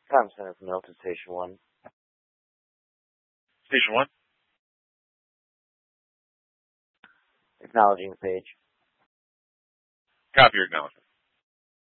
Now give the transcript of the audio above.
Com Center from Milton Station 1. Station 1. Acknowledging the page. Copy your acknowledgement.